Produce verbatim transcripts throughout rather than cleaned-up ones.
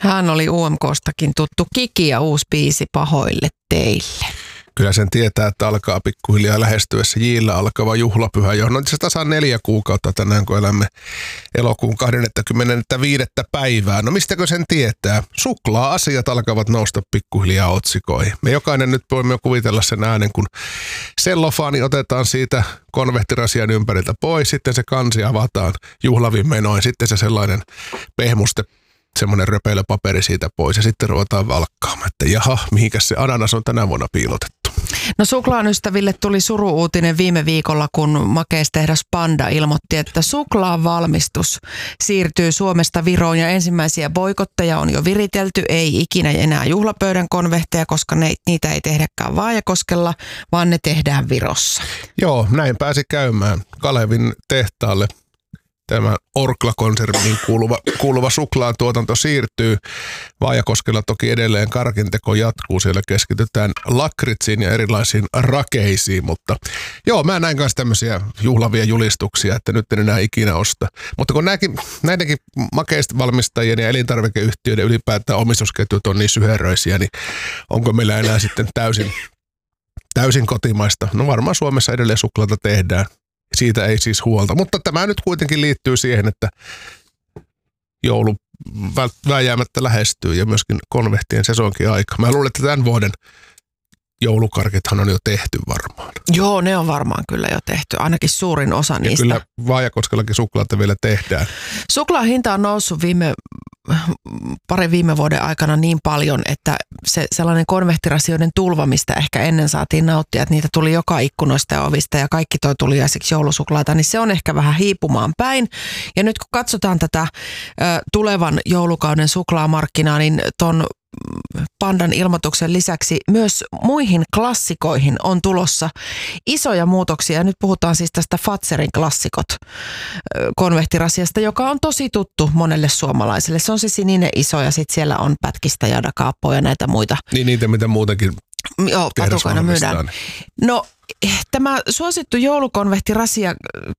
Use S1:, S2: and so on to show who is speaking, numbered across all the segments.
S1: Hän oli U M K:stakin tuttu Kiki ja uusi biisi Pahoille teille.
S2: Kyllä sen tietää, että alkaa pikkuhiljaa lähestyessä Jillä alkava juhlapyhä, johon on itse tasan neljä kuukautta tänään, kun elämme elokuun kahdeskymmenesviides päivää. No mistäkö sen tietää? Suklaa-asiat alkavat nousta pikkuhiljaa otsikoihin. Me jokainen nyt voimme kuvitella sen äänen, kun sellofaani otetaan siitä konvehtirasian ympäriltä pois, sitten se kansi avataan juhlavin menoin, sitten se sellainen pehmuste, semmoinen röpeilöpaperi siitä pois ja sitten ruvetaan valkkaamaan, että jaha, mihinkäs se ananas on tänä vuonna piilotettu.
S1: No suklaan ystäville tuli suru-uutinen viime viikolla, kun makeistehdas Panda ilmoitti, että suklaan valmistus siirtyy Suomesta Viroon ja ensimmäisiä boikotteja on jo viritelty. Ei ikinä enää juhlapöydän konvehteja, koska ne, niitä ei tehdäkään Vaajakoskella, vaan ne tehdään Virossa.
S2: Joo, näin pääsi käymään Kalevin tehtaalle. Tämä Orkla-konserniin kuuluva, kuuluva suklaatuotanto siirtyy. Vaajakoskella toki edelleen karkinteko jatkuu. Siellä keskitytään lakritsiin ja erilaisiin rakeisiin, mutta joo, mä näin kanssa tämmöisiä juhlavia julistuksia, että nyt en enää ikinä osta. Mutta kun nämäkin, näidenkin makeista valmistajien ja elintarvikeyhtiöiden ylipäätään omistusketjut on niin syheröisiä, niin onko meillä enää sitten täysin, täysin kotimaista? No varmaan Suomessa edelleen suklaata tehdään. Siitä ei siis huolta, mutta tämä nyt kuitenkin liittyy siihen, että joulu vääjäämättä lähestyy ja myöskin konvehtien sesonkin aika. Mä luulen, että tämän vuoden joulukarkithan on jo tehty varmaan.
S1: Joo, ne on varmaan kyllä jo tehty, ainakin suurin osa
S2: ja
S1: niistä.
S2: Kyllä Vaajakoskellakin suklaata vielä tehdään.
S1: Suklaan hinta on noussut viime, pari viime vuoden aikana niin paljon, että se sellainen konvehtirasioiden tulva, mistä ehkä ennen saatiin nauttia, että niitä tuli joka ikkunoista ja ovista ja kaikki toi tuliaisiksi joulusuklaata, niin se on ehkä vähän hiipumaan päin. Ja nyt kun katsotaan tätä ö, tulevan joulukauden suklaamarkkinaa, niin ton Pandan ilmoituksen lisäksi myös muihin klassikoihin on tulossa isoja muutoksia. Nyt puhutaan siis tästä Fazerin klassikot konvehtirasiasta, joka on tosi tuttu monelle suomalaiselle. Se on se sininen iso ja sitten siellä on pätkistä ja dakaappoja ja näitä muita.
S2: Niin niitä, mitä muutenkin
S1: Joo, patukoina myydään. No tämä suosittu joulukonvehtirasia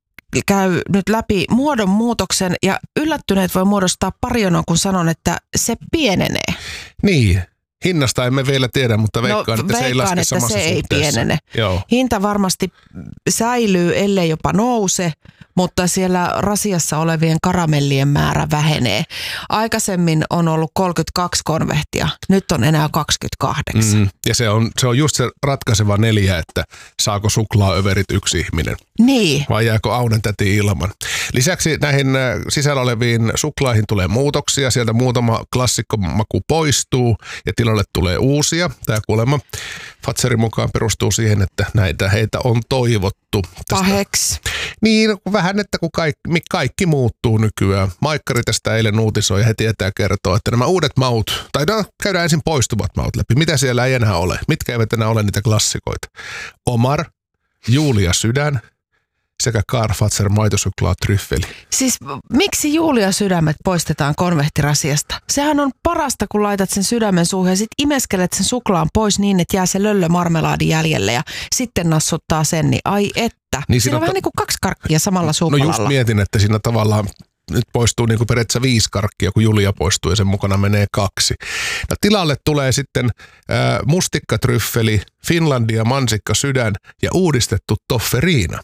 S1: käy nyt läpi muodonmuutoksen ja yllättyneet voi muodostaa parjonon, kun sanon, että se pienenee.
S2: Niin, hinnasta emme vielä tiedä, mutta veikkaan,
S1: no,
S2: että se ei laske
S1: että
S2: samassa
S1: se ei
S2: suhteessa.
S1: pienene.
S2: Joo.
S1: Hinta varmasti säilyy, ellei jopa nouse, mutta siellä rasiassa olevien karamellien määrä vähenee. Aikaisemmin on ollut kolmekymmentäkaksi konvehtia, nyt on enää kaksikymmentäkahdeksan. Mm,
S2: ja se on, se on just se ratkaiseva neljä, että saako suklaaöverit yksi ihminen.
S1: Niin.
S2: Vai jääkö Aunen täti ilman. Lisäksi näihin sisällä oleviin suklaihin tulee muutoksia. Sieltä muutama klassikkomaku poistuu ja tilalle tulee uusia. Tämä kuulemma Fazerin mukaan perustuu siihen, että näitä heitä on toivottu.
S1: Paheksi.
S2: Niin, vähän, että kun kaikki, kaikki muuttuu nykyään. Maikkari tästä eilen uutisoi ja he tietää kertoa, että nämä uudet maut, tai no, käydään ensin poistuvat maut läpi. Mitä siellä ei enää ole? Mitkä eivät enää ole niitä klassikoita? Omar, Julia Sydän sekä Karl Fazer maitosuklaa tryffeli.
S1: Siis miksi Julia sydämet poistetaan konvehtirasiasta? Sehän on parasta, kun laitat sen sydämen suuhun ja sit imeskelet sen suklaan pois niin, että jää se löllö marmelaadi jäljelle ja sitten nassuttaa sen, niin ai että.
S2: Niin
S1: siinä on vähän ta- niin kuin kaksi karkkia samalla suupalalla.
S2: No just mietin, että siinä tavallaan nyt poistuu niin kuin periaatteessa viisi karkkia, kun Julia poistuu ja sen mukana menee kaksi. No, tilalle tulee sitten äh, mustikkatryffeli, Finlandia mansikka sydän ja uudistettu tofferiina.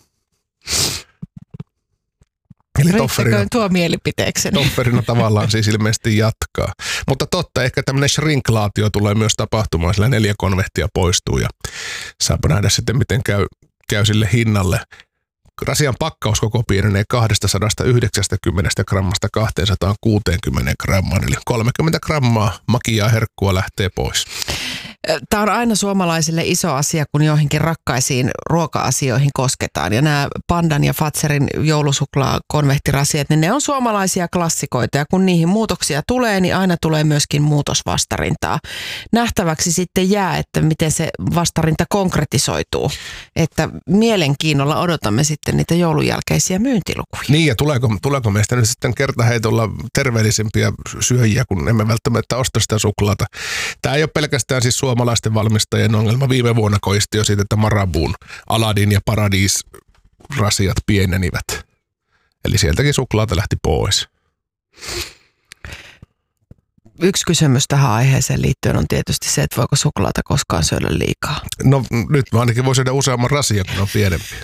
S2: Eli tofferina,
S1: tuo mielipiteekseni.
S2: tofferina tavallaan siis ilmeisesti jatkaa. Mutta totta, ehkä tämmöinen shrinklaatio tulee myös tapahtumaan, sillä neljä konvehtia poistuu ja saapa nähdä sitten, miten käy, käy sille hinnalle. Rasian pakkauskoko pienenee kaksisataayhdeksänkymmentä grammasta kaksisataakuusikymmentä grammaan, eli kolmekymmentä grammaa makiaa herkkua lähtee pois.
S1: Tämä on aina suomalaisille iso asia, kun joihinkin rakkaisiin ruoka-asioihin kosketaan. Ja nämä Pandan ja Fazerin joulusuklaa-konvehtirasiat, niin ne on suomalaisia klassikoita. Ja kun niihin muutoksia tulee, niin aina tulee myöskin muutosvastarintaa. Nähtäväksi sitten jää, että miten se vastarinta konkretisoituu. Että mielenkiinnolla odotamme sitten niitä joulun jälkeisiä myyntilukuja.
S2: Niin, ja tuleeko, tuleeko meistä nyt sitten kertaheitolla terveellisempiä syöjiä, kun emme välttämättä osta sitä suklaata. Tämä ei ole pelkästään siis suomalaisten valmistajien ongelma. Viime vuonna koisti jo siitä, että Marabun, Aladin ja Paradis rasiat pienenivät. Eli sieltäkin suklaata lähti pois.
S1: yksi kysymys tähän aiheeseen liittyen on tietysti se, että voiko suklaata koskaan syödä liikaa.
S2: No nyt mä ainakin voi syödä useamman rasian, kun on pienempi.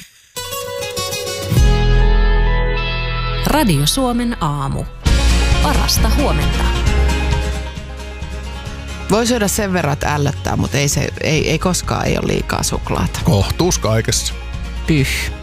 S3: Radio Suomen aamu. Parasta huomenta.
S1: Voi syödä sen verran, että ällöttää, mutta ei, se, ei, ei koskaan ei ole liikaa suklaata.
S2: Kohtuus kaikessa.
S1: Pyh.